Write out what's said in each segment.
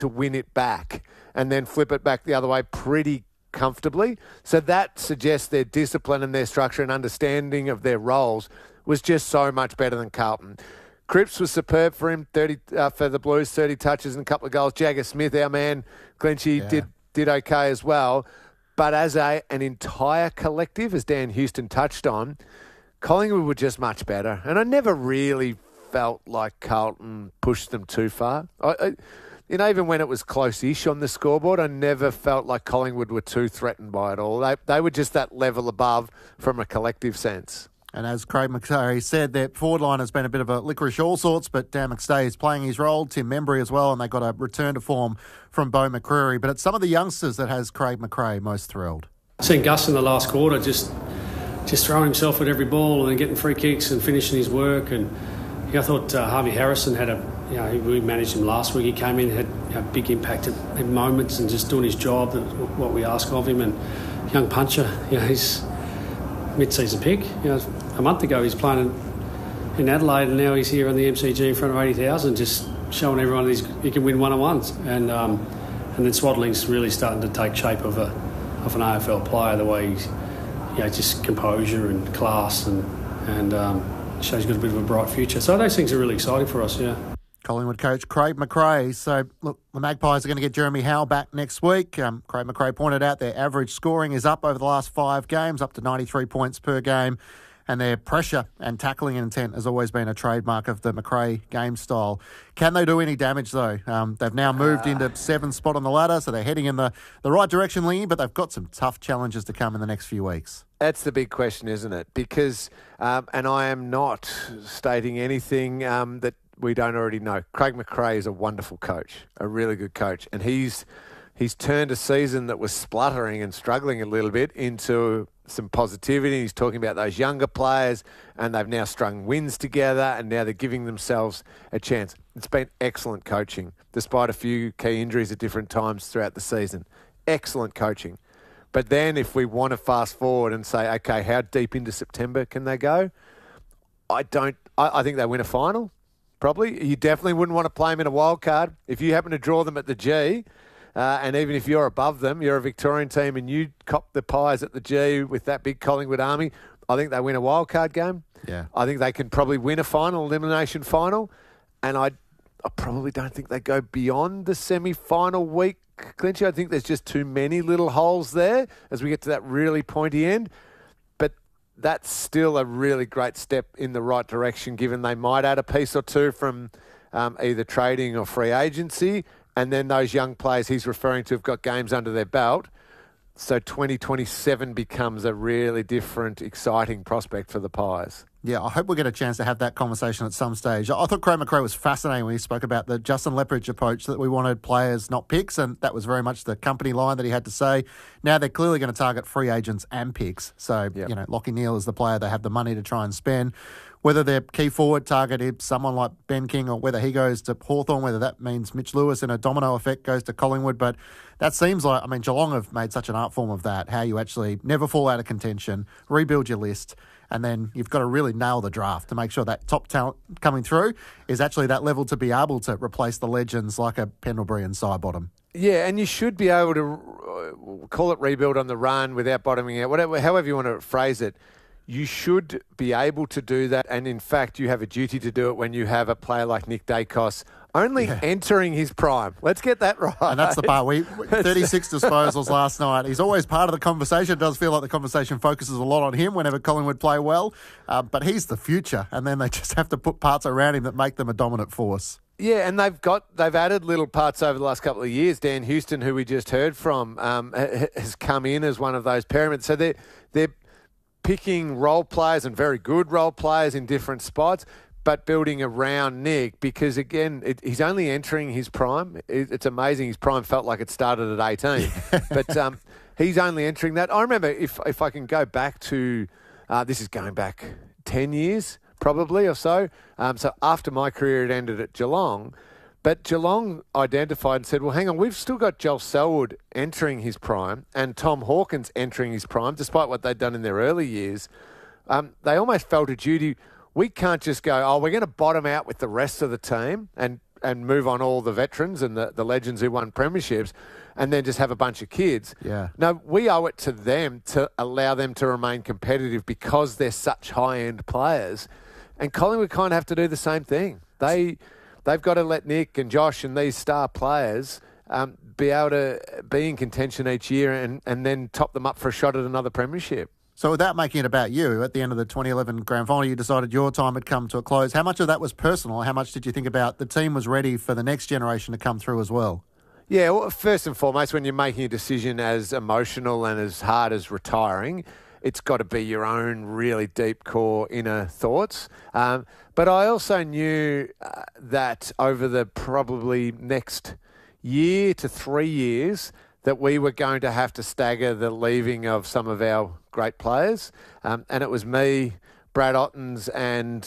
to win it back and then flip it back the other way pretty comfortably. So that suggests their discipline and their structure and understanding of their roles was just so much better than Carlton. Cripps was superb for him, 30 for the Blues, 30 touches and a couple of goals. Jagger Smith, our man, Glenchy, did okay as well. But as an entire collective, as Dan Houston touched on, Collingwood were just much better. And I never really felt like Carlton pushed them too far. Even when it was close-ish on the scoreboard, I never felt like Collingwood were too threatened by it all. They were just that level above from a collective sense. And as Craig McRae said, their forward line has been a bit of a licorice all sorts, but Dan McStay is playing his role, Tim Membry as well, and they got a return to form from Beau McCreary. But it's some of the youngsters that has Craig McRae most thrilled. Seen Gus in the last quarter just throwing himself at every ball and then getting free kicks and finishing his work. And I thought Harvey Harrison we managed him last week. He came in, had a big impact at moments and just doing his job, what we ask of him. And young puncher, he's mid-season pick. A month ago he's playing in Adelaide, and now he's here on the MCG in front of 80,000, just showing everyone he can win one-on-ones. And then Swaddling's really starting to take shape of an AFL player. The way he's just composure and class and shows he's got a bit of a bright future. So those things are really exciting for us. Yeah. Collingwood coach Craig McRae. So, look, the Magpies are going to get Jeremy Howe back next week. Craig McRae pointed out their average scoring is up over the last 5 games, up to 93 points per game. And their pressure and tackling intent has always been a trademark of the McRae game style. Can they do any damage, though? They've now moved into 7th spot on the ladder, so they're heading in the right direction, Lingy, but they've got some tough challenges to come in the next few weeks. That's the big question, isn't it? Because, and I am not stating anything that we don't already know. Craig McRae is a wonderful coach, a really good coach. And he's turned a season that was spluttering and struggling a little bit into some positivity. He's talking about those younger players, and they've now strung wins together, and now they're giving themselves a chance. It's been excellent coaching, despite a few key injuries at different times throughout the season. Excellent coaching. But then if we want to fast forward and say, okay, how deep into September can they go? I think they win a final. Probably. You definitely wouldn't want to play them in a wild card. If you happen to draw them at the G, and even if you're above them, you're a Victorian team and you cop the Pies at the G with that big Collingwood army, I think they win a wild card game. Yeah. I think they can probably win a final, elimination final, and I probably don't think they go beyond the semi-final week, Clinchy. I think there's just too many little holes there as we get to that really pointy end. That's still a really great step in the right direction, given they might add a piece or two from either trading or free agency, and then those young players he's referring to have got games under their belt. So 2027 becomes a really different, exciting prospect for the Pies. Yeah, I hope we'll get a chance to have that conversation at some stage. I thought Craig McRae was fascinating when he spoke about the Justin Leppridge approach, that we wanted players, not picks, and that was very much the company line that he had to say. Now they're clearly going to target free agents and picks. So, Lachie Neale is the player they have the money to try and spend. Whether their key forward targeted someone like Ben King or whether he goes to Hawthorn, whether that means Mitch Lewis in a domino effect goes to Collingwood. But that seems like, Geelong have made such an art form of that, how you actually never fall out of contention, rebuild your list, and then you've got to really nail the draft to make sure that top talent coming through is actually that level to be able to replace the legends like a Pendlebury and Sidebottom. Yeah, and you should be able to call it rebuild on the run without bottoming out, however you want to phrase it. You should be able to do that, and in fact, you have a duty to do it when you have a player like Nick Dacos only entering his prime. Let's get that right. And that's the part. 36 disposals last night. He's always part of the conversation. It does feel like the conversation focuses a lot on him whenever Collingwood play well, but he's the future, and then they just have to put parts around him that make them a dominant force. Yeah, and they've added little parts over the last couple of years. Dan Houston, who we just heard from, has come in as one of those pyramids. So they're picking role players and very good role players in different spots, but building around Nick because, again, he's only entering his prime. It's amazing. His prime felt like it started at 18. But he's only entering that. I remember, if I can go back to, this is going back 10 years probably or so. So after my career, it ended at Geelong. But Geelong identified and said, well, hang on, we've still got Joel Selwood entering his prime and Tom Hawkins entering his prime, despite what they'd done in their early years. They almost felt a duty. We can't just go, we're going to bottom out with the rest of the team and and move on all the veterans and the legends who won premierships and then just have a bunch of kids. Yeah. No, we owe it to them to allow them to remain competitive because they're such high-end players. And Collingwood kind of have to do the same thing. They've got to let Nick and Josh and these star players be able to be in contention each year and then top them up for a shot at another premiership. So without making it about you, at the end of the 2011 grand final, you decided your time had come to a close. How much of that was personal? How much did you think about the team was ready for the next generation to come through as well? Yeah, well, first and foremost, when you're making a decision as emotional and as hard as retiring, it's got to be your own really deep core inner thoughts. But I also knew that over the probably next year to 3 years, that we were going to have to stagger the leaving of some of our great players. And it was me, Brad Ottens and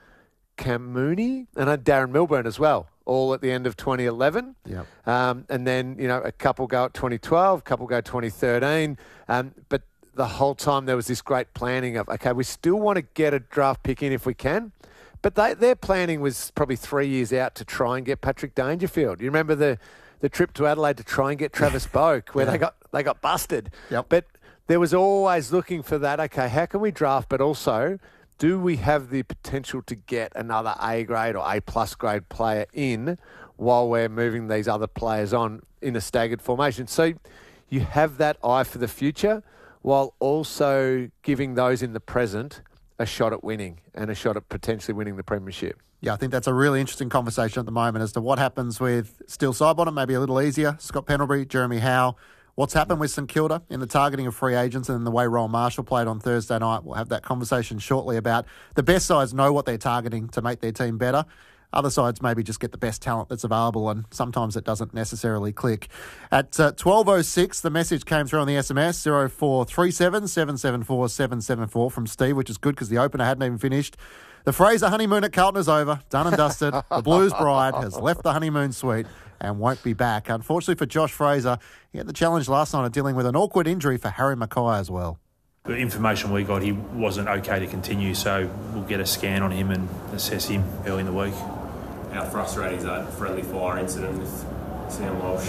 Cam Mooney, and Darren Milburn as well, all at the end of 2011. Yep. And then, a couple go at 2012, a couple go 2013. But the whole time there was this great planning of, okay, we still want to get a draft pick in if we can. But their planning was probably 3 years out to try and get Patrick Dangerfield. You remember the trip to Adelaide to try and get Travis Boak, where they got busted. Yep. But there was always looking for that, okay, how can we draft, but also do we have the potential to get another A grade or A plus grade player in while we're moving these other players on in a staggered formation? So you have that eye for the future while also giving those in the present a shot at winning and a shot at potentially winning the premiership. Yeah, I think that's a really interesting conversation at the moment as to what happens with Steele Sidebottom, maybe a little easier, Scott Pendlebury, Jeremy Howe. What's happened with St Kilda in the targeting of free agents and the way Rowan Marshall played on Thursday night. We'll have that conversation shortly about the best sides know what they're targeting to make their team better. Other sides maybe just get the best talent that's available, and sometimes it doesn't necessarily click. At 12:06, the message came through on the SMS, 0437 774 774 from Steve, which is good because the opener hadn't even finished. The Fraser honeymoon at Carlton is over, done and dusted. The Blues bride has left the honeymoon suite and won't be back. Unfortunately for Josh Fraser, he had the challenge last night of dealing with an awkward injury for Harry Mackay as well. The information we got, he wasn't okay to continue, so we'll get a scan on him and assess him early in the week. How frustrating is that friendly fire incident with Sam Walsh?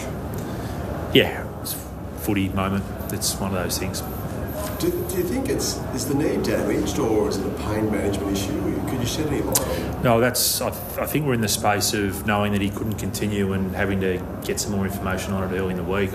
Yeah, it's a footy moment. It's one of those things. Do you think is the knee damaged or is it a pain management issue? Could you shed any light on it? No, I think we're in the space of knowing that he couldn't continue and having to get some more information on it early in the week.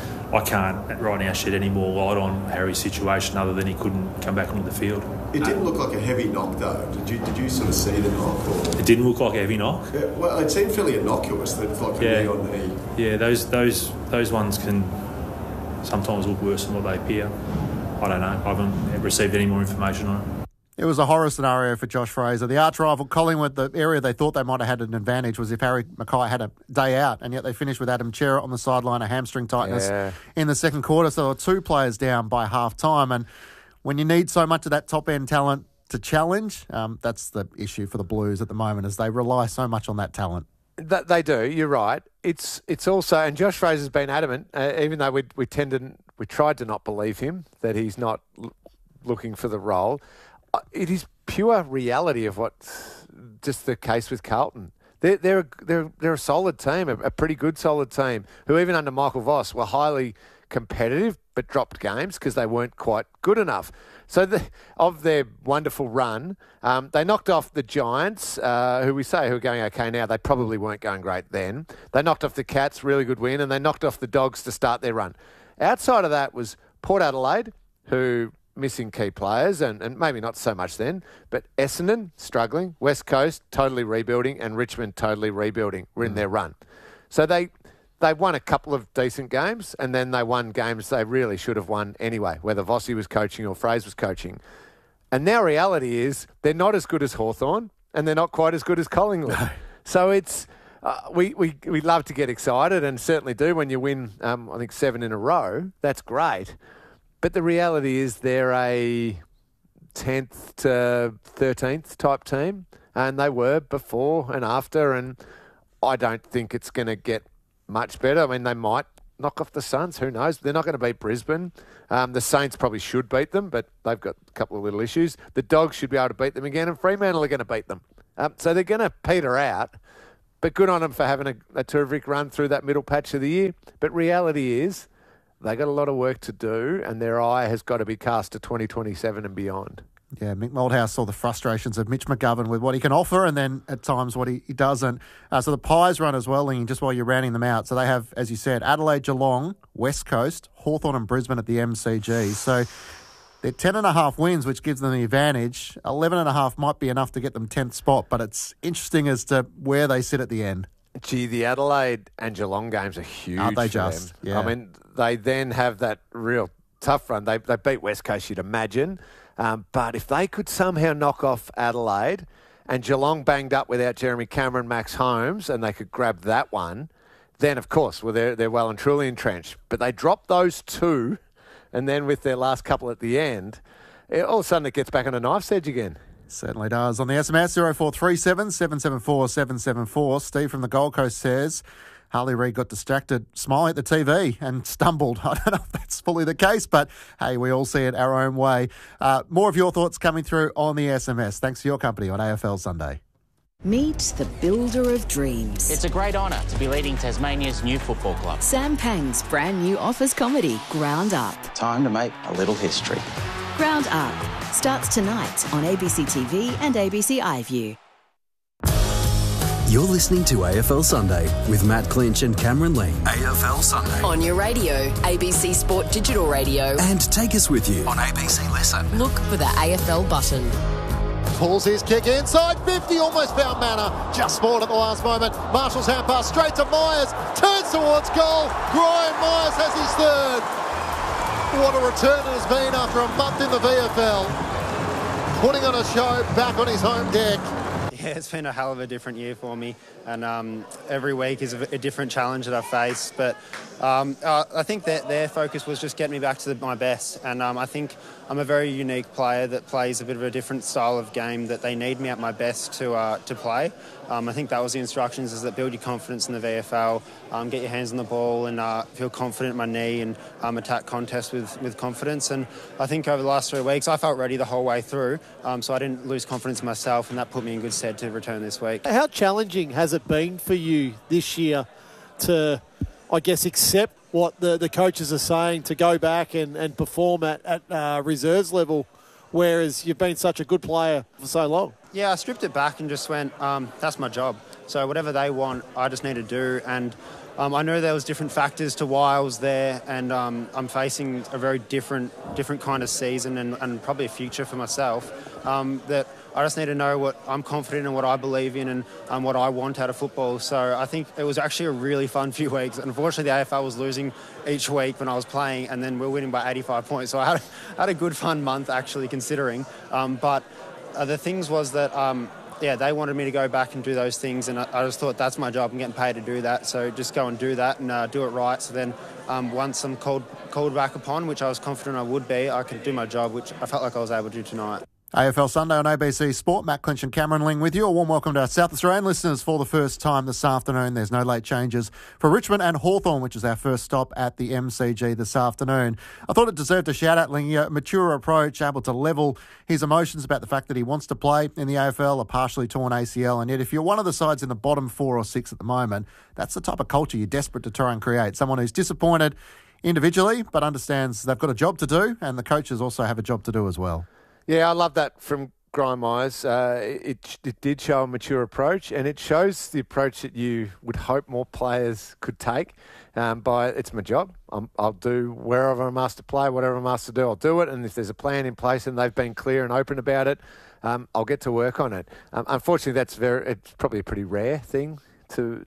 I can't right now shed any more light on Harry's situation other than he couldn't come back onto the field. It didn't look like a heavy knock though. Did you sort of see the knock? Or? It didn't look like a heavy knock. Yeah, well, it seemed fairly innocuous. That it's like a knee on knee. Yeah, those ones can sometimes look worse than what they appear. I don't know. I haven't received any more information on it. It was a horror scenario for Josh Fraser. The arch rival Collingwood, the area they thought they might have had an advantage was if Harry Mackay had a day out, and yet they finished with Adam Cerra on the sideline, a hamstring tightness in the second quarter. So there were two players down by half time. And when you need so much of that top-end talent to challenge, that's the issue for the Blues at the moment, as they rely so much on that talent. They do. You're right. It's also, and Josh Fraser's been adamant, even though we tried to not believe him that he's not looking for the role. It is pure reality of what's just the case with Carlton. They're a solid team, a pretty good solid team, who even under Michael Voss were highly competitive but dropped games because they weren't quite good enough. So of their wonderful run, they knocked off the Giants, who are going okay now. They probably weren't going great then. They knocked off the Cats, really good win, and they knocked off the Dogs to start their run. Outside of that was Port Adelaide, who missing key players, and maybe not so much then, but Essendon, struggling, West Coast, totally rebuilding, and Richmond, totally rebuilding, were in their run. So they won a couple of decent games, and then they won games they really should have won anyway, whether Vossi was coaching or Fraser was coaching. And now reality is they're not as good as Hawthorn, and they're not quite as good as Collingwood. No. So it's we love to get excited, and certainly do when you win, I think 7 in a row. That's great. But the reality is they're a 10th to 13th type team, and they were before and after, and I don't think it's going to get much better. I mean, they might knock off the Suns. Who knows? They're not going to beat Brisbane. The Saints probably should beat them, but they've got a couple of little issues. The Dogs should be able to beat them again, and Fremantle are going to beat them. So they're going to peter out. But good on them for having a terrific run through that middle patch of the year. But reality is they got a lot of work to do, and their eye has got to be cast to 2027 and beyond. Yeah, Mick Malthouse saw the frustrations of Mitch McGovern with what he can offer and then at times what he doesn't. So the Pies run as well, Lingy, just while you're rounding them out. So they have, as you said, Adelaide, Geelong, West Coast, Hawthorn and Brisbane at the MCG. So they're 10.5 wins, which gives them the advantage. 11.5 might be enough to get them 10th spot, but it's interesting as to where they sit at the end. Gee, the Adelaide and Geelong games are huge. Aren't they for just? them. Yeah. I mean, they then have that real tough run. They beat West Coast, you'd imagine. But if they could somehow knock off Adelaide and Geelong banged up without Jeremy Cameron, Max Holmes, and they could grab that one, then, of course, well, they're well and truly entrenched. But they drop those two, and then with their last couple at the end, all of a sudden it gets back on a knife's edge again. Certainly does. On the SMS, 0437 774 774, Steve from the Gold Coast says Harley Reid got distracted smiling at the TV and stumbled. I don't know if that's fully the case, but hey, we all see it our own way. More of your thoughts coming through on the SMS. Thanks for your company on AFL Sunday. Meet the builder of dreams. It's a great honour to be leading Tasmania's new football club. Sam Pang's brand new office comedy, Ground Up. Time to make a little history. Ground Up starts tonight on ABC TV and ABC iView. You're listening to AFL Sunday with Matt Clinch and Cameron Ling. AFL Sunday. On your radio, ABC Sport Digital Radio. And take us with you on ABC Listen. Look for the AFL button. Pulls his kick inside 50, almost found Manor. Just spoiled at the last moment. Marshall's hand pass straight to Myers. Turns towards goal. Brian Myers has his third. What a return it has been after a month in the VFL. Putting on a show back on his home deck. Yeah, it's been a hell of a different year for me, and every week is a different challenge that I face. But I think that their focus was just getting me back to my best, and I think I'm a very unique player that plays a bit of a different style of game that they need me at my best to play. I think that was the instructions: is that build your confidence in the VFL, get your hands on the ball, and feel confident in my knee, and attack contests with confidence. And I think over the last 3 weeks, I felt ready the whole way through, so I didn't lose confidence in myself, and that put me in good stead to return this week. How challenging has it been for you this year to, I guess, accept what the coaches are saying, to go back and perform at reserves level, whereas you've been such a good player for so long? Yeah, I stripped it back and just went, that's my job. So whatever they want, I just need to do. And I know there was different factors to why I was there, and I'm facing a very different kind of season and probably a future for myself, that I just need to know what I'm confident in, what I believe in, and what I want out of football. So I think it was actually a really fun few weeks. Unfortunately, the AFL was losing each week when I was playing, and then we were winning by 85 points. So I had a good fun month, actually, considering. But the things was that, they wanted me to go back and do those things, and I just thought that's my job. I'm getting paid to do that, so just go and do that and do it right. So then once I'm called back upon, which I was confident I would be, I could do my job, which I felt like I was able to do tonight. AFL Sunday on ABC Sport. Matt Clinch and Cameron Ling with you. A warm welcome to our South Australian listeners for the first time this afternoon. There's no late changes for Richmond and Hawthorn, which is our first stop at the MCG this afternoon. I thought it deserved a shout-out, Ling. A mature approach, able to level his emotions about the fact that he wants to play in the AFL, a partially torn ACL, and yet if you're one of the sides in the bottom 4 or 6 at the moment, that's the type of culture you're desperate to try and create. Someone who's disappointed individually but understands they've got a job to do, and the coaches also have a job to do as well. Yeah, I love that from Brian Myers. It did show a mature approach, and it shows the approach that you would hope more players could take. It's my job. I'll do wherever I'm asked to play, whatever I'm asked to do, I'll do it. And if there's a plan in place and they've been clear and open about it, I'll get to work on it. Unfortunately, it's probably a pretty rare thing to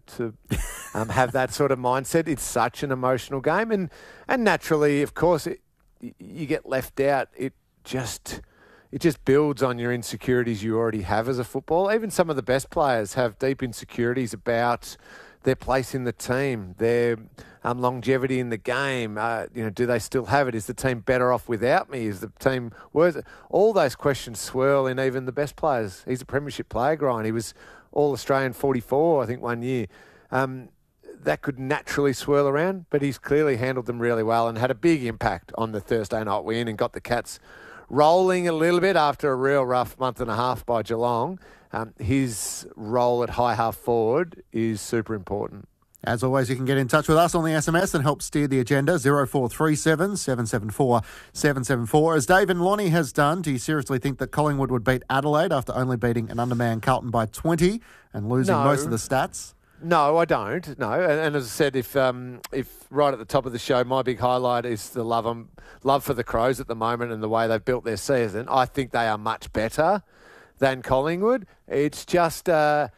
have that sort of mindset. It's such an emotional game, and naturally, of course, you get left out. It just builds on your insecurities you already have as a footballer. Even some of the best players have deep insecurities about their place in the team, their longevity in the game. Do they still have it? Is the team better off without me? Is the team worth it? All those questions swirl in even the best players. He's a premiership player, Brian. He was All-Australian 44, I think, one year. That could naturally swirl around, but he's clearly handled them really well and had a big impact on the Thursday night win and got the Cats rolling a little bit after a real rough month and a half by Geelong. His role at high half forward is super important. As always, you can get in touch with us on the SMS and help steer the agenda, 0437 774 774. As Dave and Lonnie has done, do you seriously think that Collingwood would beat Adelaide after only beating an undermanned Carlton by 20 and losing most of the stats? No, I don't. No, and as I said, if right at the top of the show, my big highlight is the love for the Crows at the moment and the way they've built their season. I think they are much better than Collingwood. It's just a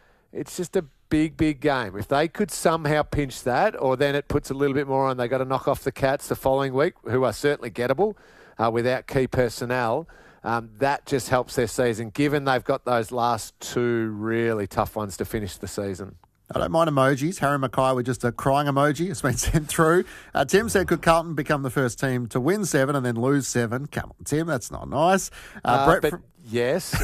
big game. If they could somehow pinch that, or then it puts a little bit more on, they got to knock off the Cats the following week, who are certainly gettable without key personnel. That just helps their season, given they've got those last two really tough ones to finish the season. I don't mind emojis. Harry Mackay with just a crying emoji. It's been sent through. Tim said, could Carlton become the first team to win 7 and then lose 7? Come on, Tim, that's not nice. Yes.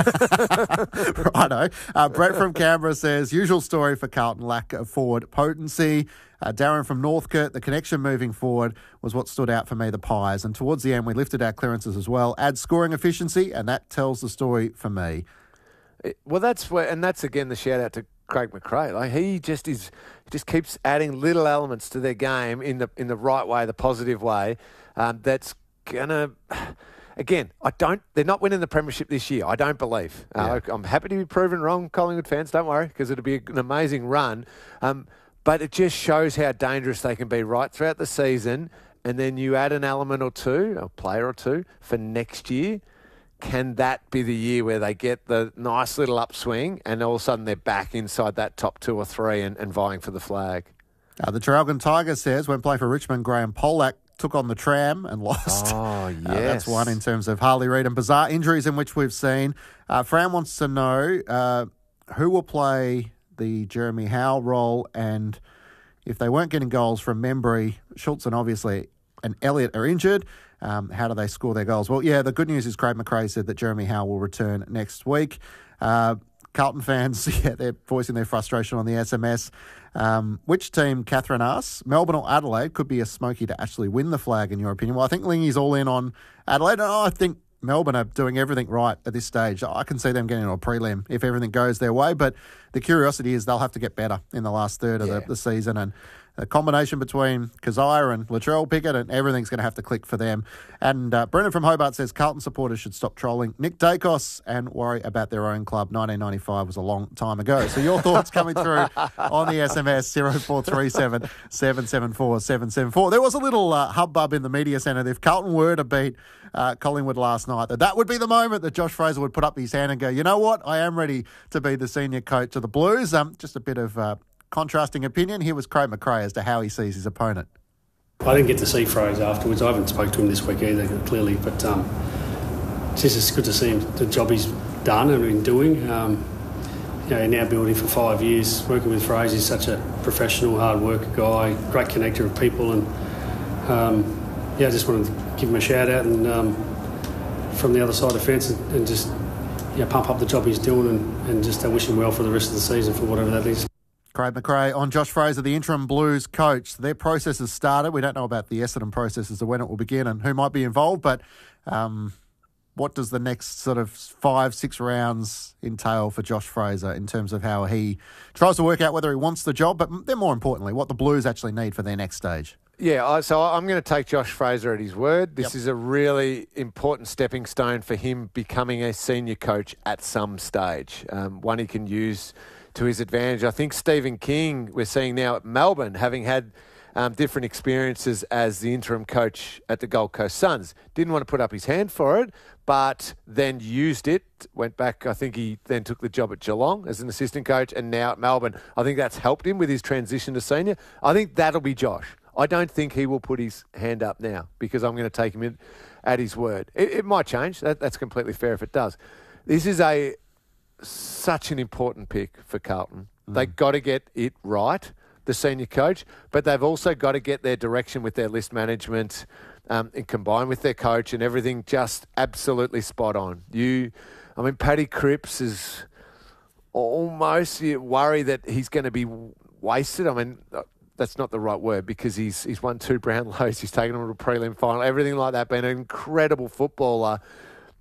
Righto. Brett from Canberra says, usual story for Carlton, lack of forward potency. Darren from Northcote, the connection moving forward was what stood out for me, the Pies. And towards the end, we lifted our clearances as well. Add scoring efficiency, and that tells the story for me. Well, that's again the shout out to Craig McRae. Like he just keeps adding little elements to their game in the right way, the positive way. That's gonna. Again, they're not winning the premiership this year, I don't believe. I'm happy to be proven wrong, Collingwood fans, don't worry, because it'll be an amazing run. But it just shows how dangerous they can be right throughout the season, and then you add an element or two, a player or two, for next year. Can that be the year where they get the nice little upswing and all of a sudden they're back inside that top 2 or 3 and vying for the flag? The Traralgon Tiger says, when playing for Richmond, Graham Pollack took on the tram and lost. Oh, yes. That's one in terms of Harley Reid and bizarre injuries in which we've seen. Fran wants to know who will play the Jeremy Howe role, and if they weren't getting goals from Membry, Schultz and obviously and Elliott are injured, how do they score their goals? Well, yeah, the good news is Craig McRae said that Jeremy Howe will return next week. Carlton fans, they're voicing their frustration on the SMS. Which team, Catherine asks, Melbourne or Adelaide, could be a smoky to actually win the flag, in your opinion? Well, I think Lingy's all in on Adelaide. I think Melbourne are doing everything right at this stage. I can see them getting into a prelim if everything goes their way, but the curiosity is they'll have to get better in the last third of the season, and a combination between Keziah and Latrell Pickett, and everything's going to have to click for them. And Brendan from Hobart says Carlton supporters should stop trolling Nick Dacos and worry about their own club. 1995 was a long time ago. So your thoughts coming through on the SMS 0437 774 774. There was a little hubbub in the media centre. If Carlton were to beat Collingwood last night, that would be the moment that Josh Fraser would put up his hand and go, you know what, I am ready to be the senior coach of the Blues. Just a bit of contrasting opinion. Here was Craig McRae as to how he sees his opponent. I didn't get to see Fraser afterwards. I haven't spoke to him this week either, clearly, but it's good to see him, the job he's done and been doing. Now building for 5 years, working with Fraser. He's such a professional, hard worker guy, great connector of people, and I just wanted to give him a shout out and from the other side of the fence and just pump up the job he's doing and just wish him well for the rest of the season for whatever that is. Craig McRae on Josh Fraser, the interim Blues coach. Their process has started. We don't know about the Essendon process as to when it will begin and who might be involved, but what does the next sort of 5-6 rounds entail for Josh Fraser in terms of how he tries to work out whether he wants the job, but then more importantly, what the Blues actually need for their next stage? Yeah, so I'm going to take Josh Fraser at his word. This is a really important stepping stone for him becoming a senior coach at some stage, one he can use to his advantage. I think Stephen King, we're seeing now at Melbourne, having had different experiences as the interim coach at the Gold Coast Suns. Didn't want to put up his hand for it, but then used it, went back. I think he then took the job at Geelong as an assistant coach, and now at Melbourne. I think that's helped him with his transition to senior. I think that'll be Josh. I don't think he will put his hand up now because I'm going to take him in at his word. It might change. That's completely fair if it does. This is such an important pick for Carlton. They've got to get it right, the senior coach, but they've also got to get their direction with their list management and combined with their coach and everything just absolutely spot on. Paddy Cripps is almost worry that he's going to be wasted. That's not the right word because he's won 2 Brownlows. He's taken them to a prelim final, everything like that. Been an incredible footballer.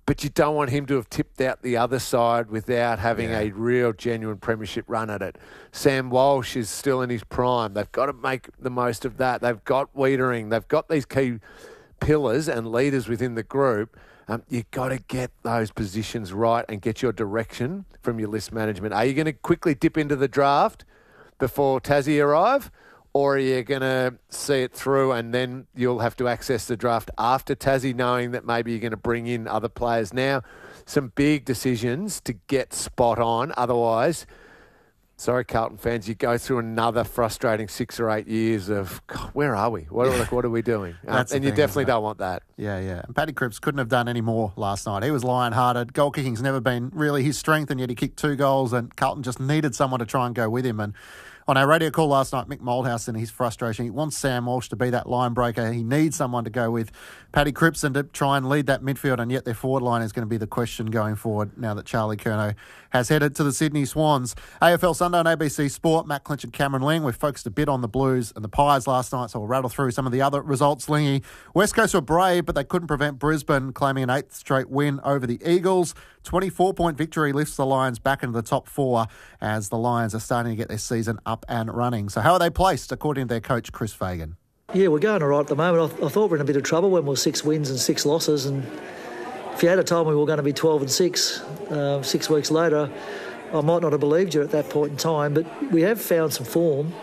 but you don't want him to have tipped out the other side without having a real, genuine premiership run at it. Sam Walsh is still in his prime. They've got to make the most of that. They've got Wiedering. They've got these key pillars and leaders within the group. You've got to get those positions right and get your direction from your list management. Are you going to quickly dip into the draft before Tassie arrive? Or are you going to see it through and then you'll have to access the draft after Tassie, knowing that maybe you're going to bring in other players now? Some big decisions to get spot on. Otherwise, sorry, Carlton fans, you go through another frustrating 6 or 8 years of, God, where are we? What are we doing? And you definitely don't want that. Yeah. And Paddy Cripps couldn't have done any more last night. He was lion-hearted. Goal kicking's never been really his strength, and yet he kicked 2 goals, and Carlton just needed someone to try and go with him. And on our radio call last night, Mick Moldhouse, in his frustration, he wants Sam Walsh to be that line breaker. He needs someone to go with Paddy Cripps and to try and lead that midfield, and yet their forward line is going to be the question going forward now that Charlie Curnow has headed to the Sydney Swans. AFL Sunday on ABC Sport, Matt Clinch and Cameron Ling. We've focused a bit on the Blues and the Pies last night, so we'll rattle through some of the other results. Lingy, West Coast were brave, but they couldn't prevent Brisbane claiming an 8th straight win over the Eagles. 24-point victory lifts the Lions back into the top 4 as the Lions are starting to get their season up and running. So how are they placed, according to their coach, Chris Fagan? Yeah, we're going all right at the moment. I thought we were in a bit of trouble when we were 6 wins and 6 losses. And if you had told me we were going to be 12 and 6 6 weeks later, I might not have believed you at that point in time. But we have found some form.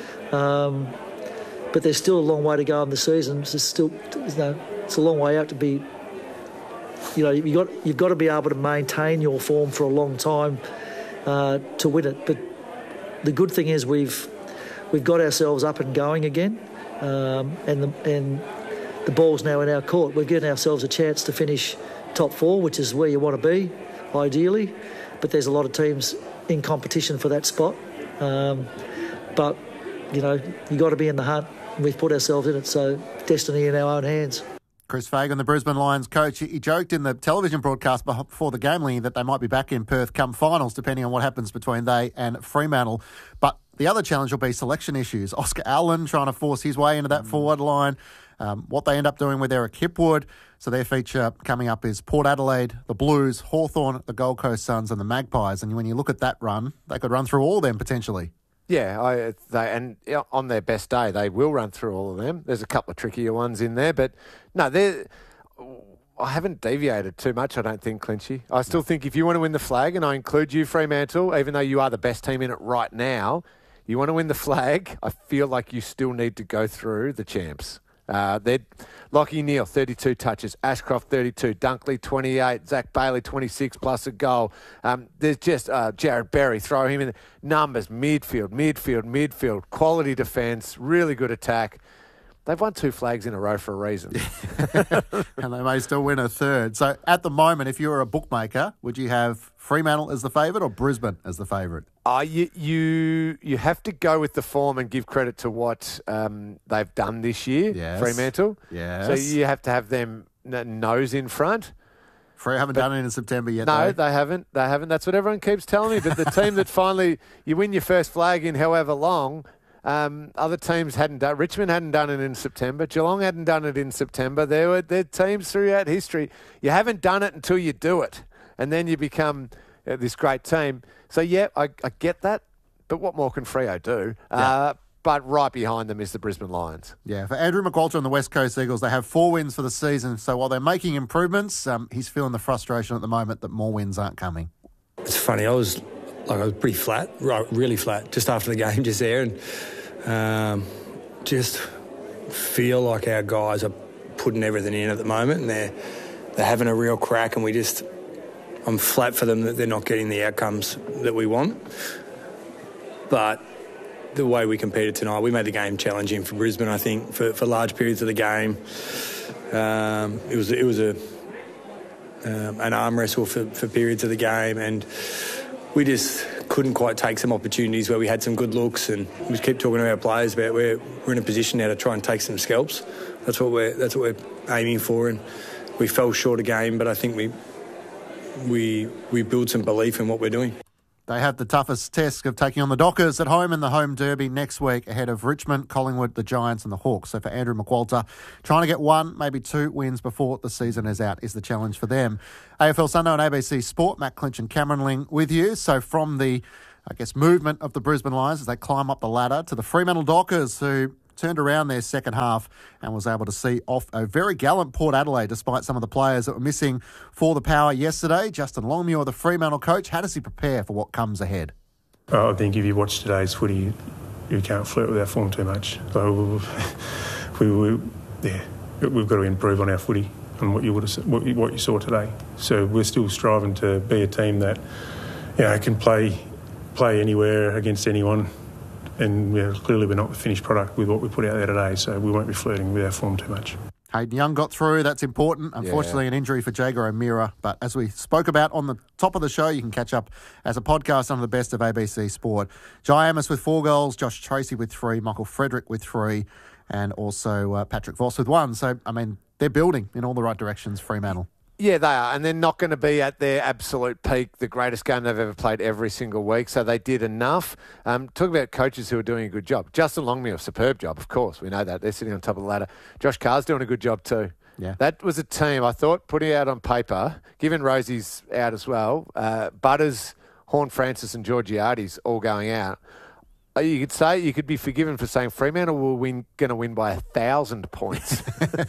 But there's still a long way to go in the season. It's a long way out to be. You've got to be able to maintain your form for a long time to win it. But the good thing is we've got ourselves up and going again, and the ball's now in our court. We're giving ourselves a chance to finish top 4, which is where you want to be, ideally. But there's a lot of teams in competition for that spot. But you got to be in the hunt. We've put ourselves in it, so destiny in our own hands. Chris Fagan, the Brisbane Lions coach, he joked in the television broadcast before the game, Lee, that they might be back in Perth come finals, depending on what happens between they and Fremantle. But the other challenge will be selection issues. Oscar Allen trying to force his way into that forward line. What they end up doing with Eric Hipwood. So their feature coming up is Port Adelaide, the Blues, Hawthorn, the Gold Coast Suns and the Magpies. And when you look at that run, they could run through all of them potentially. Yeah, on their best day, they will run through all of them. There's a couple of trickier ones in there, but no, I haven't deviated too much, I don't think, Clinchy. I still think if you want to win the flag, and I include you, Fremantle, even though you are the best team in it right now, you want to win the flag, I feel like you still need to go through the champs. Lachie Neale, 32 touches. Ashcroft, 32. Dunkley, 28. Zach Bailey, 26 plus a goal. There's just Jared Berry, throw him in. Numbers, midfield. Quality defence, really good attack. They've won 2 flags in a row for a reason. And they may still win a third. So at the moment, if you were a bookmaker, would you have Fremantle as the favourite or Brisbane as the favourite? You have to go with the form and give credit to what they've done this year, yes. Fremantle. Yes. So you have to have them nose in front. Free haven't done it in September yet. No, they haven't. That's what everyone keeps telling me. But the team that finally, you win your first flag in however long, other teams hadn't done. Richmond hadn't done it in September. Geelong hadn't done it in September. They're teams throughout history. You haven't done it until you do it, and then you become this great team. So yeah, I get that. But what more can Freo do? Yeah. But right behind them is the Brisbane Lions. Yeah, for Andrew McQualter and the West Coast Eagles, they have 4 wins for the season. So while they're making improvements, he's feeling the frustration at the moment that more wins aren't coming. It's funny. I was pretty flat, really flat, just after the game, just there, and just feel like our guys are putting everything in at the moment, and they're having a real crack, and I'm flat for them that they're not getting the outcomes that we want. But the way we competed tonight, we made the game challenging for Brisbane, I think, for large periods of the game. It was an arm wrestle for periods of the game, and we just couldn't quite take some opportunities where we had some good looks, and we keep talking to our players about we're in a position now to try and take some scalps. That's what we're aiming for, and we fell short of game, but I think we build some belief in what we're doing. They have the toughest test of taking on the Dockers at home in the home derby next week ahead of Richmond, Collingwood, the Giants and the Hawks. So for Andrew McQualter, trying to get 1, maybe 2 wins before the season is out is the challenge for them. AFL Sunday on ABC Sport, Matt Clinch and Cameron Ling with you. So from the, movement of the Brisbane Lions as they climb up the ladder to the Fremantle Dockers, who turned around their second half and was able to see off a very gallant Port Adelaide despite some of the players that were missing for the Power yesterday. Justin Longmuir, the Fremantle coach, how does he prepare for what comes ahead? I think if you watch today's footy, you can't flirt with our form too much. So we've got to improve on our footy and what you saw today. So we're still striving to be a team that can play anywhere against anyone. And clearly we're not the finished product with what we put out there today, so we won't be flirting with our form too much. Hayden Young got through. That's important. Unfortunately, an injury for Jager O'Meara. But as we spoke about on the top of the show, you can catch up as a podcast on the best of ABC Sport. Jai Amos with 4 goals, Josh Tracy with 3, Michael Frederick with 3, and also Patrick Voss with 1. So, they're building in all the right directions, Fremantle. Yeah, they are, and they're not going to be at their absolute peak, the greatest game they've ever played every single week, so they did enough. Talk about coaches who are doing a good job. Justin Longmuir, a superb job, of course. We know that. They're sitting on top of the ladder. Josh Carr's doing a good job too. Yeah. That was a team, I thought, putting it out on paper, given Rosie's out as well, Butters, Horn Francis and Georgiades all going out. You could say, you could be forgiven for saying Fremantle were going to win by 1,000 points.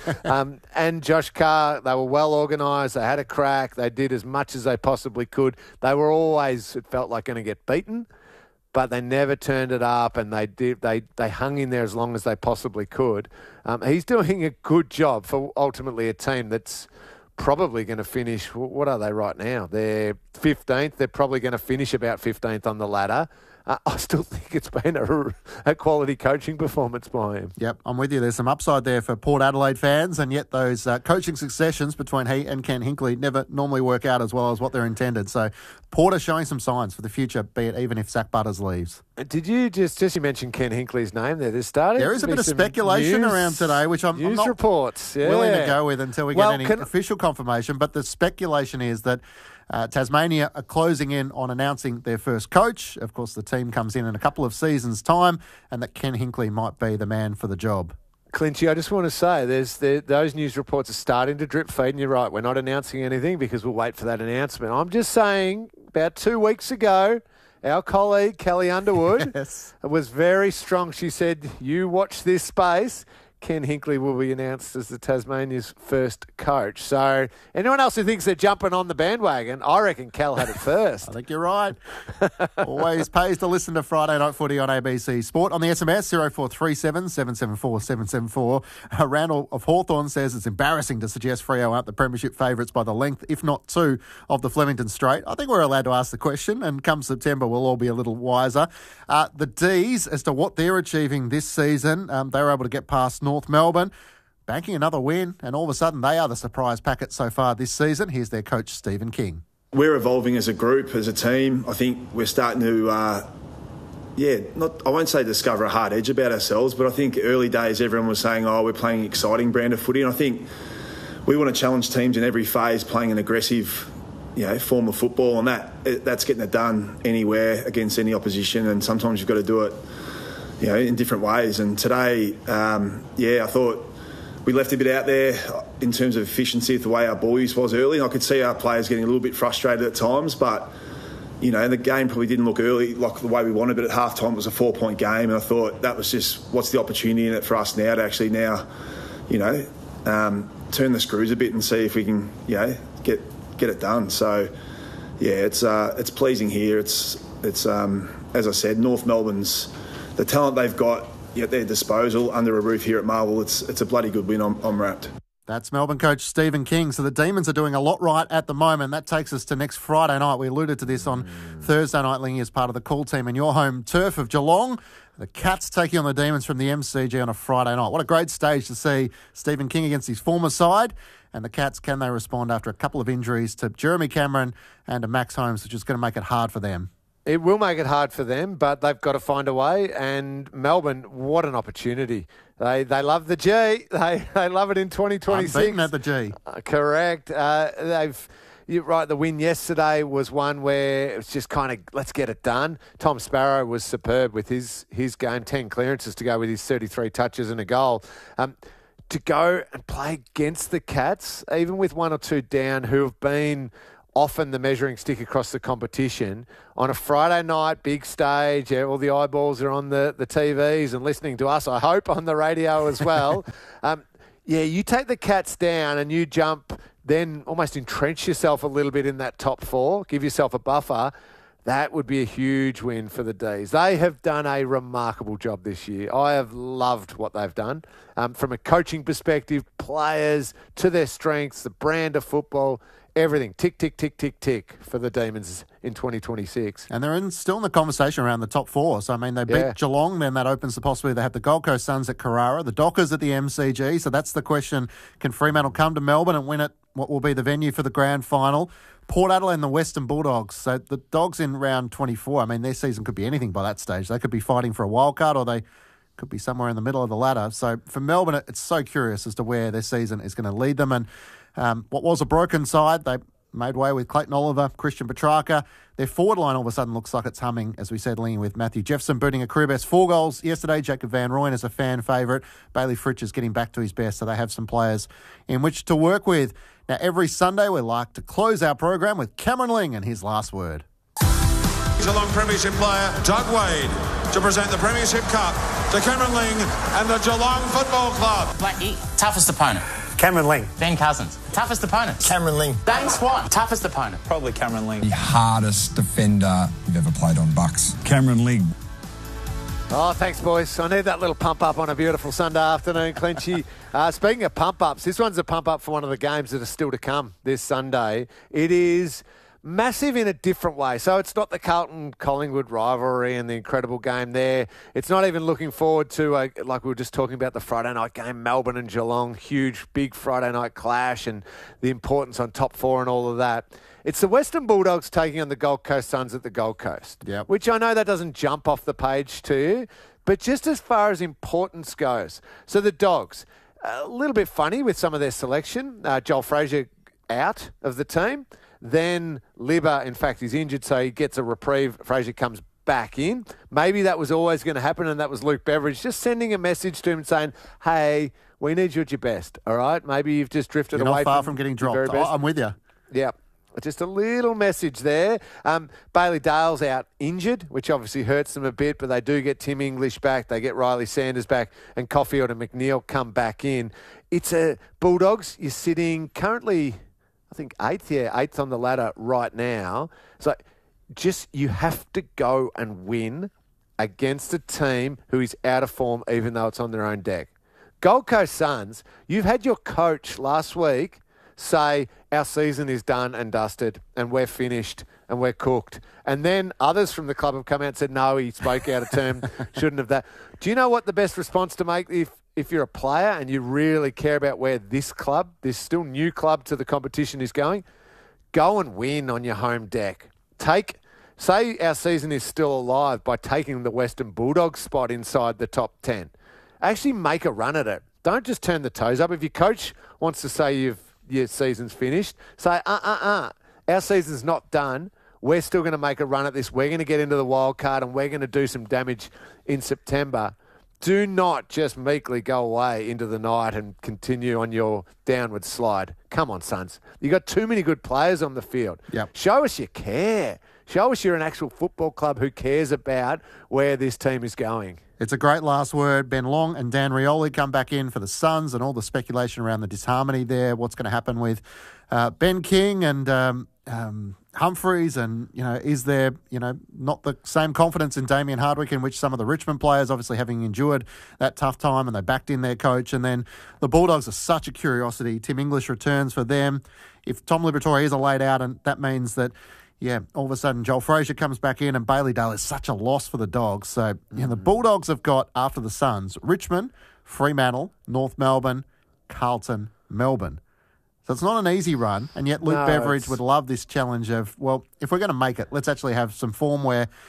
And Josh Carr, they were well organised. They had a crack. They did as much as they possibly could. They were always, it felt like, going to get beaten, but they never turned it up, and they hung in there as long as they possibly could. He's doing a good job for ultimately a team that's probably going to finish, what are they right now? They're 15th. They're probably going to finish about 15th on the ladder. I still think it's been a quality coaching performance by him. Yep, I'm with you. There's some upside there for Port Adelaide fans, and yet those coaching successions between he and Ken Hinkley never normally work out as well as what they're intended. So Port are showing some signs for the future, be it even if Zach Butters leaves. Did you just you mentioned Ken Hinkley's name there? There is a bit of speculation around today, which I'm not reports, willing to go with until we get any official confirmation. But the speculation is that Tasmania are closing in on announcing their first coach. Of course, the team comes in a couple of seasons' time, and that Ken Hinkley might be the man for the job. Clinchy, I just want to say those news reports are starting to drip feed, and you're right, we're not announcing anything because we'll wait for that announcement. I'm just saying, about 2 weeks ago, our colleague Kelly Underwood was very strong. She said, you watch this space. Ken Hinkley will be announced as the Tasmania's first coach. So anyone else who thinks they're jumping on the bandwagon, I reckon Cal had it first. I think you're right. Always pays to listen to Friday Night Footy on ABC Sport. On the SMS, 0437 774 774. Randall of Hawthorn says it's embarrassing to suggest Freo aren't the premiership favourites by the length, if not 2, of the Flemington Straight. I think we're allowed to ask the question, and come September we'll all be a little wiser. The D's, as to what they're achieving this season, they were able to get past North Melbourne, banking another win, and all of a sudden they are the surprise packet so far this season. Here's their coach, Stephen King. We're evolving as a group, as a team. I think we're starting to, I won't say discover a hard edge about ourselves, but I think early days everyone was saying, we're playing an exciting brand of footy, and I think we want to challenge teams in every phase, playing an aggressive form of football, and that's getting it done anywhere against any opposition, and sometimes you've got to do it in different ways. And today, I thought we left a bit out there in terms of efficiency with the way our ball use was early. And I could see our players getting a little bit frustrated at times, but, the game probably didn't look early like the way we wanted, but at half-time it was a 4-point game. And I thought that was just, what's the opportunity in it for us now to actually turn the screws a bit and see if we can, get it done. So, it's pleasing here. It's as I said, North Melbourne's, the talent they've got at their disposal under a roof here at Marvel, it's a bloody good win. I'm wrapped. That's Melbourne coach Stephen King. So the Demons are doing a lot right at the moment. That takes us to next Friday night. We alluded to this on Thursday night, Lingy, as part of the call team in your home turf of Geelong. The Cats taking on the Demons from the MCG on a Friday night. What a great stage to see Stephen King against his former side. And the Cats, can they respond after a couple of injuries to Jeremy Cameron and to Max Holmes, which is going to make it hard for them? It will make it hard for them, but they've got to find a way. And Melbourne, what an opportunity. They love the G. They love it in 2026. Unbeaten at the G. Correct. you're right, the win yesterday was one where it was just kind of, let's get it done. Tom Sparrow was superb with his game, 10 clearances to go with his 33 touches and a goal. To go and play against the Cats, even with 1 or 2 down, who have been often the measuring stick across the competition, on a Friday night, big stage, all the eyeballs are on the TVs and listening to us, I hope, on the radio as well. You take the Cats down and you jump, then almost entrench yourself a little bit in that top 4, give yourself a buffer. That would be a huge win for the D's. They have done a remarkable job this year. I have loved what they've done. From a coaching perspective, players to their strengths, the brand of football, everything. Tick, tick, tick, tick, tick for the Demons in 2026. And they're still in the conversation around the top 4. So, I mean, they beat Geelong, then that opens the possibility they have the Gold Coast Suns at Carrara, the Dockers at the MCG. So that's the question. Can Fremantle come to Melbourne and win it, what will be the venue for the grand final? Port Adelaide and the Western Bulldogs. So the Dogs in round 24, I mean, their season could be anything by that stage. They could be fighting for a wild card or they could be somewhere in the middle of the ladder. So for Melbourne, it's so curious as to where their season is going to lead them. And what was a broken side, they made way with Clayton Oliver, Christian Petrarca. Their forward line all of a sudden looks like it's humming, as we said, linking with Matthew Jefferson booting a career best 4 goals yesterday. Jacob Van Rooyen is a fan favourite. Bailey Fritsch is getting back to his best, so they have some players in which to work with. Now, every Sunday we like to close our program with Cameron Ling and his last word. Geelong Premiership player Doug Wade to present the Premiership Cup to Cameron Ling and the Geelong Football Club. Blackie, toughest opponent. Cameron Ling. Ben Cousins. Toughest opponent. Cameron Ling. Dane Swan. Toughest opponent. Probably Cameron Ling. The hardest defender you've ever played on Bucks. Cameron Ling. Oh, thanks, boys. I need that little pump-up on a beautiful Sunday afternoon, Clinchy. Speaking of pump-ups, this one's a pump-up for one of the games that are still to come this Sunday. It is massive in a different way. So it's not the Carlton-Collingwood rivalry and the incredible game there. It's not even looking forward to, like we were just talking about, the Friday night game, Melbourne and Geelong, huge, big Friday night clash and the importance on top 4 and all of that. It's the Western Bulldogs taking on the Gold Coast Suns at the Gold Coast, which I know that doesn't jump off the page to you, but just as far as importance goes. So the Dogs, a little bit funny with some of their selection. Joel Frazier out of the team. Then Libba, in fact, is injured, so he gets a reprieve. Frazier comes back in. Maybe that was always going to happen, and that was Luke Beveridge just sending a message to him saying, hey, we need you at your best, all right? Maybe you've just drifted away. You're not far from getting dropped. I'm with you. Yeah. Just a little message there. Bailey Dale's out injured, which obviously hurts them a bit, but they do get Tim English back. They get Riley Sanders back, and Caulfield and McNeil come back in. It's a Bulldogs. You're sitting currently, I think, 8th on the ladder right now. So just you have to go and win against a team who is out of form, even though it's on their own deck. Gold Coast Suns, you've had your coach last week say our season is done and dusted and we're finished and we're cooked. And then others from the club have come out and said, no, he spoke out of term, shouldn't have that. Do you know what the best response to make if you're a player and you really care about where this club, this still new club to the competition is going? Go and win on your home deck. Say our season is still alive by taking the Western Bulldogs spot inside the top 10. Actually make a run at it. Don't just turn the toes up. If your coach wants to say your season's finished, say, our season's not done. We're still going to make a run at this. We're going to get into the wild card and we're going to do some damage in September. Do not just meekly go away into the night and continue on your downward slide. Come on, Suns. You got too many good players on the field. Yep. Show us you care. Show us you're an actual football club who cares about where this team is going. It's a great last word. Ben Long and Dan Rioli come back in for the Suns and all the speculation around the disharmony there. What's going to happen with Ben King and Humphreys, and, is there, not the same confidence in Damien Hardwick, in which some of the Richmond players, obviously having endured that tough time, and they backed in their coach. And then the Bulldogs are such a curiosity. Tim English returns for them. If Tom Liberatore is laid out, and that means that, all of a sudden Joel Frazier comes back in and Bailey Dale is such a loss for the Dogs. So the Bulldogs have got, after the Suns, Richmond, Fremantle, North Melbourne, Carlton, Melbourne. So it's not an easy run, and yet Luke Beveridge would love this challenge of, well, if we're going to make it, let's actually have some form where,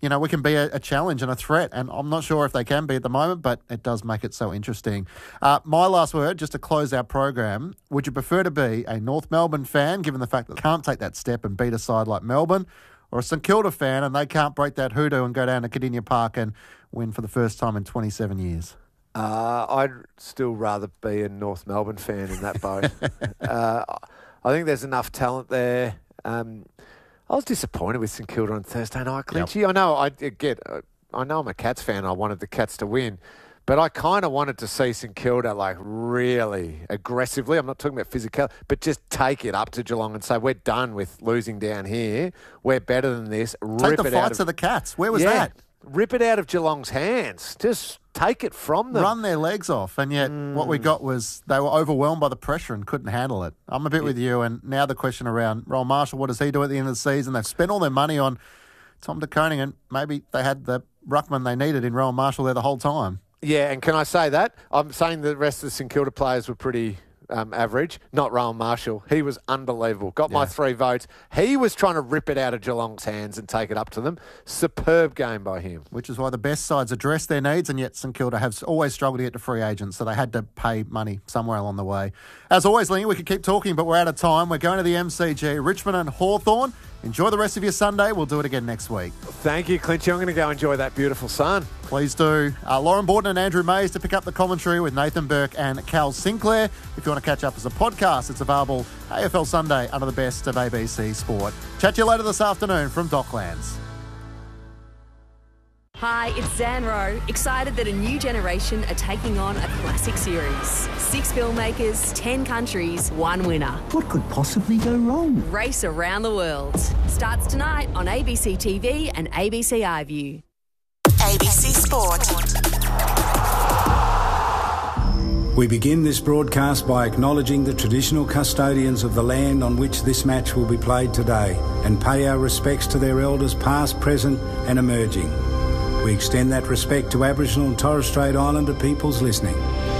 you know, we can be a challenge and a threat. And I'm not sure if they can be at the moment, but it does make it so interesting. My last word, just to close our program, would you prefer to be a North Melbourne fan, given the fact that they can't take that step and beat a side like Melbourne, or a St Kilda fan and they can't break that hoodoo and go down to Cardinia Park and win for the first time in 27 years? I'd still rather be a North Melbourne fan in that boat. I think there's enough talent there. I was disappointed with St Kilda on Thursday night, Clinchy. Yep. I know I'm a Cats fan. I wanted the Cats to win, but I kind of wanted to see St Kilda like really aggressively. I'm not talking about physical, but just take it up to Geelong and say we're done with losing down here. We're better than this. Take the fight to the Cats. Where was that? Rip it out of Geelong's hands. Just take it from them. Run their legs off. And yet what we got was they were overwhelmed by the pressure and couldn't handle it. I'm a bit with you. And now the question around Rowan Marshall, what does he do at the end of the season? They've spent all their money on Tom De Koning and maybe they had the ruckman they needed in Rowan Marshall there the whole time. Yeah, and can I say that? I'm saying the rest of the St Kilda players were pretty average, not Rowan Marshall. He was unbelievable. Got my 3 votes. He was trying to rip it out of Geelong's hands and take it up to them. Superb game by him. Which is why the best sides address their needs, and yet St Kilda have always struggled to get to free agents, so they had to pay money somewhere along the way. As always, Lingy, we could keep talking, but we're out of time. We're going to the MCG, Richmond and Hawthorn. Enjoy the rest of your Sunday. We'll do it again next week. Thank you, Clinchy. I'm going to go enjoy that beautiful sun. Please do. Lauren Borden and Andrew Mays to pick up the commentary with Nathan Burke and Cal Sinclair. If you want to catch up as a podcast, it's available AFL Sunday under the best of ABC Sport. Chat to you later this afternoon from Docklands. Hi, it's Zan Rowe, excited that a new generation are taking on a classic series. 6 filmmakers, 10 countries, 1 winner. What could possibly go wrong? Race Around the World. Starts tonight on ABC TV and ABC iView. ABC Sport. We begin this broadcast by acknowledging the traditional custodians of the land on which this match will be played today and pay our respects to their elders past, present and emerging. We extend that respect to Aboriginal and Torres Strait Islander peoples listening.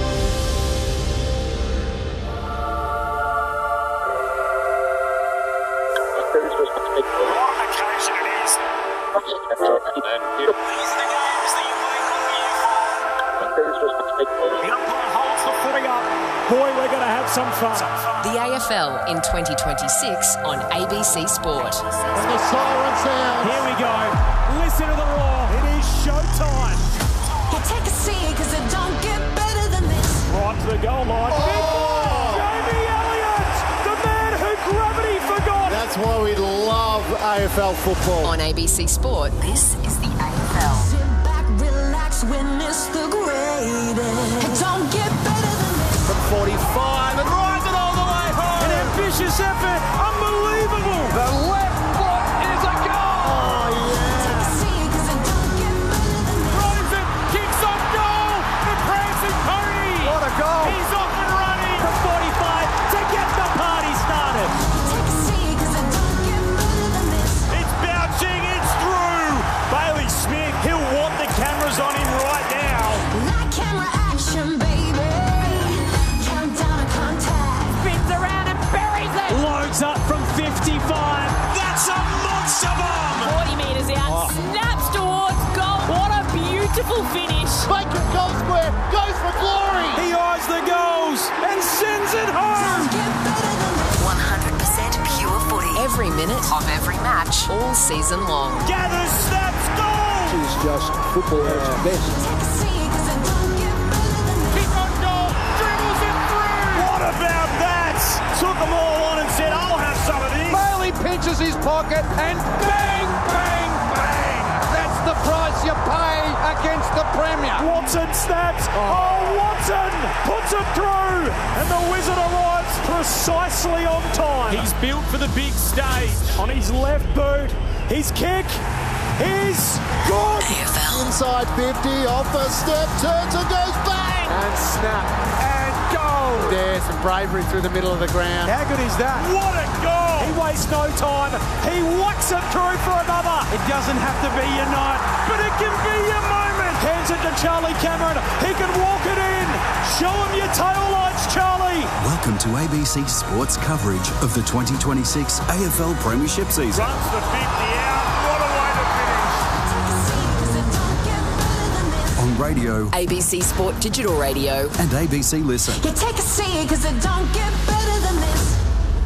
Boy, we're going to have some fun. The AFL in 2026 on ABC Sport. And the siren sound. Here we go. Listen to the roar. It is showtime. You take a seat because it don't get better than this. Right to the goal line. Jamie Elliott, the man who gravity forgot. That's why we love AFL football. On ABC Sport, this is the AFL. Sit back, relax, witness the greatest. It don't get better than this. From 45 and rides it all the way home. An ambitious effort. Unbelievable. The left foot is a goal. Oh, yeah. Take a seat because it don't get better than this. Rosen kicks off goal. The prancing pony. What a goal. He's off and running from 45 to get the party started. Take a seat because it don't get better than this. It's bouncing. It's through. Bailey Smith. He'll want the cameras on him right now. Light camera action, baby. Countdown to contact. Spins around and buries it. Loads up from 55. That's a monster bomb. 40 metres out, snaps towards goal. What a beautiful finish. Bacon goal square, goes for glory. He eyes the goals and sends it home. 100% pure footy. Every minute of every match, all season long. Gathers, snaps, goal. It's just football at its best. Take a seat because it don't get better than this. Kick on goal, dribbles it through. What about that? Took them all on and said, I'll have some of this. Bailey pinches his pocket and bang, bang, bang. That's the price you pay against the Premier. Watson snaps. Oh, Watson puts it through. And the Wizard arrives precisely on time. He's built for the big stage. On his left boot, his kick is good. Inside 50, off the step, turns and goes bang. And snap. And goal. There's some bravery through the middle of the ground. How good is that? What a goal. He wastes no time. He whacks it through for another. It doesn't have to be your night, but it can be your moment. Hands it to Charlie Cameron. He can walk it in. Show him your tail lights, Charlie. Welcome to ABC Sports coverage of the 2026 AFL Premiership season. Runs the 50 out. What a way to finish. ABC Radio, ABC Sport Digital Radio, and ABC Listen. You take a seat, cause it don't get better than this.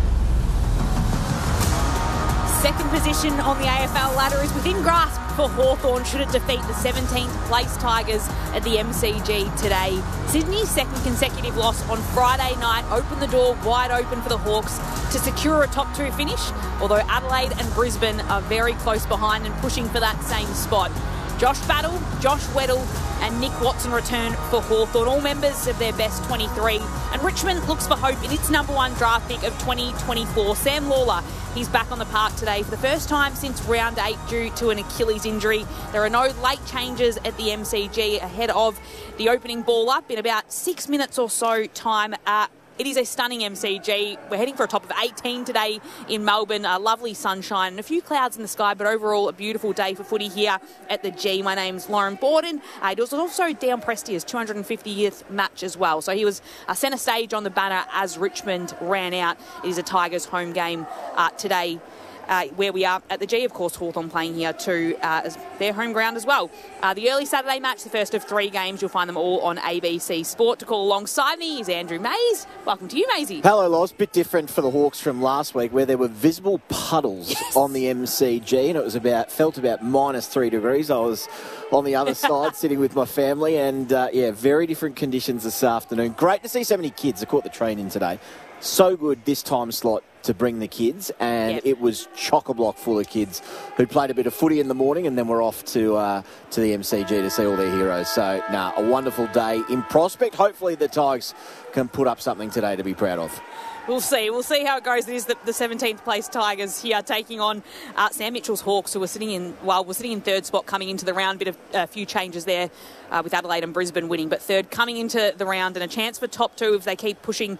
Second position on the AFL ladder is within grasp for Hawthorn should it defeat the 17th place Tigers at the MCG today. Sydney's second consecutive loss on Friday night opened the door wide open for the Hawks to secure a top 2 finish, although Adelaide and Brisbane are very close behind and pushing for that same spot. Josh Battle, Josh Weddle and Nick Watson return for Hawthorn, all members of their best 23. And Richmond looks for hope in its number 1 draft pick of 2024. Sam Lawler, he's back on the park today for the first time since round 8 due to an Achilles injury. There are no late changes at the MCG ahead of the opening ball up in about 6 minutes or so time. It is a stunning MCG. We're heading for a top of 18 today in Melbourne. Lovely sunshine and a few clouds in the sky, but overall a beautiful day for footy here at the G. My name's Lauren Borden. It was also Dion Prestia's 250th match as well. So he was centre stage on the banner as Richmond ran out. It is a Tigers home game today. Where we are at the G, of course, Hawthorn playing here too as their home ground as well. The early Saturday match, the first of 3 games, you'll find them all on ABC Sport. To call alongside me is Andrew Mays. Welcome to you, Maysy. Hello, Loz. Bit different for the Hawks from last week where there were visible puddles on the MCG and it was felt about -3 degrees. I was on the other side sitting with my family and, very different conditions this afternoon. Great to see so many kids. I caught the train in today. So good this time slot to bring the kids, and it was chock-a-block full of kids who played a bit of footy in the morning and then were off to the MCG to see all their heroes. So, a wonderful day in prospect. Hopefully the Tigers can put up something today to be proud of. We'll see. We'll see how it goes. It is the 17th place Tigers here taking on Sam Mitchell's Hawks, who were sitting in third spot coming into the round. A few changes there with Adelaide and Brisbane winning, but third coming into the round and a chance for top 2 if they keep pushing.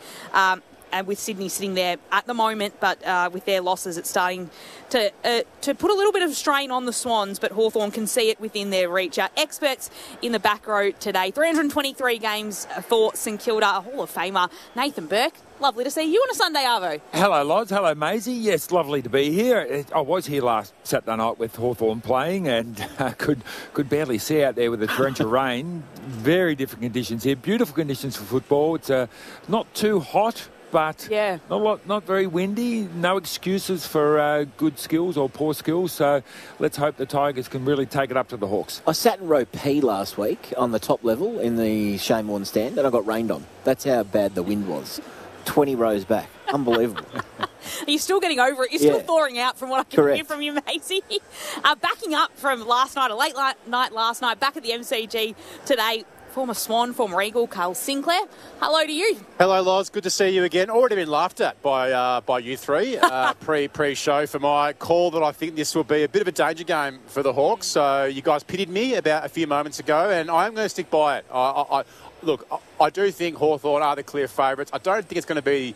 And with Sydney sitting there at the moment, but with their losses, it's starting to put a little bit of strain on the Swans, but Hawthorn can see it within their reach. Our experts in the back row today, 323 games for St Kilda, a Hall of Famer, Nathan Burke. Lovely to see you on a Sunday, Arvo. Hello, Loz. Hello, Maisie. Yes, lovely to be here. I was here last Saturday night with Hawthorn playing and could barely see out there with a torrential rain. Very different conditions here. Beautiful conditions for football. It's not too hot, but not very windy. No excuses for good skills or poor skills. So let's hope the Tigers can really take it up to the Hawks. I sat in row P last week on the top level in the Shane Warne stand and I got rained on. That's how bad the wind was. 20 rows back. Unbelievable. Are you still getting over it? You're still thawing out from what I can hear from you, Maisie. Backing up from last night, a late night last night, back at the MCG today, former Swan, former Eagle, Carl Sinclair. Hello to you. Hello, Loz. Good to see you again. Already been laughed at by you three pre-show for my call that I think this will be a bit of a danger game for the Hawks. So you guys pitied me about a few moments ago, and I'm going to stick by it. Look, I do think Hawthorn are the clear favourites. I don't think it's going to be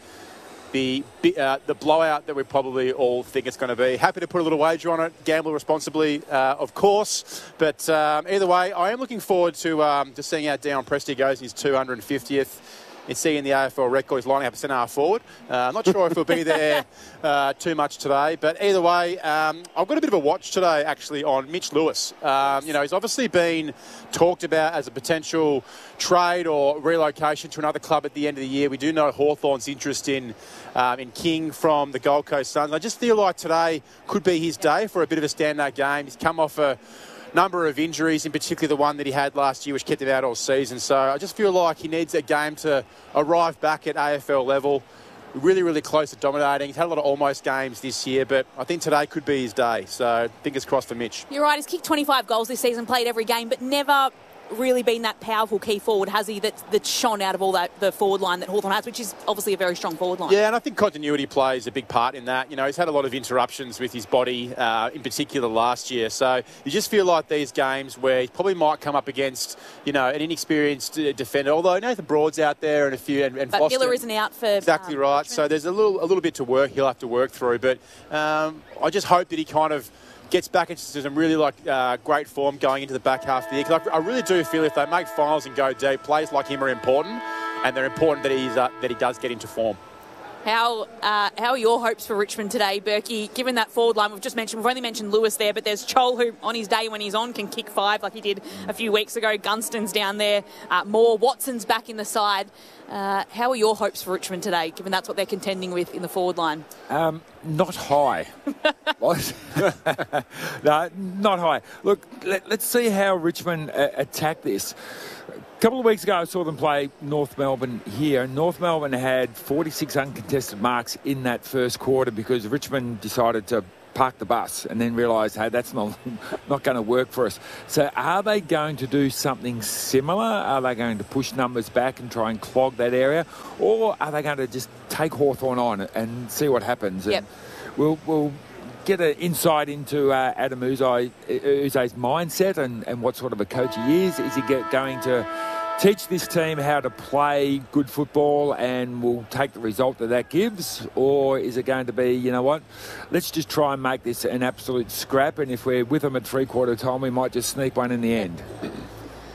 the blowout that we probably all think it's going to be. Happy to put a little wager on it. Gamble responsibly, of course. But either way, I am looking forward to seeing how Dion Prestia goes in his 250th. And seeing the AFL record, he's lining up a centre-half forward. I'm not sure if he'll be there too much today. But either way, I've got a bit of a watch today, actually, on Mitch Lewis. He's obviously been talked about as a potential trade or relocation to another club at the end of the year. We do know Hawthorn's interest in King from the Gold Coast Suns. I just feel like today could be his day for a bit of a standout game. He's come off a number of injuries, in particular the one that he had last year, which kept him out all season. So I just feel like he needs a game to arrive back at AFL level. Really, really close to dominating. He's had a lot of almost games this year, but I think today could be his day. So fingers crossed for Mitch. You're right. He's kicked 25 goals this season, played every game, but never really been that powerful key forward, has he, that's shone out of all the forward line that Hawthorn has, which is obviously a very strong forward line. Yeah, and I think continuity plays a big part in that. He's had a lot of interruptions with his body, in particular last year. So you just feel like these games where he probably might come up against, an inexperienced defender, although Nathan Broad's out there and a few, and but Foster. Miller isn't out for... Exactly right. Richmond. So there's a little bit to work. He'll have to work through. But I just hope that he kind of gets back into some really great form going into the back half of the year. Because I really do feel if they make finals and go deep, players like him are important, and they're important that he does get into form. How are your hopes for Richmond today, Berkey? Given that forward line, we've only mentioned Lewis there, but there's Chol, who on his day when he's on can kick 5 like he did a few weeks ago. Gunston's down there, Moore, Watson's back in the side. How are your hopes for Richmond today, given that's what they're contending with in the forward line? Not high. No, not high. Look, let's see how Richmond attack this. A couple of weeks ago, I saw them play North Melbourne here. North Melbourne had 46 uncontested marks in that first quarter because Richmond decided to park the bus and then realised, hey, that's not going to work for us. So are they going to do something similar? Are they going to push numbers back and try and clog that area? Or are they going to just take Hawthorn on and see what happens? Yep. And we'll get an insight into Adam Uze's mindset and what sort of a coach he is. Is he going to teach this team how to play good football and will take the result that gives? Or is it going to be, you know what, let's just try and make this an absolute scrap, and if we're with them at 3/4 time, we might just sneak one in the end?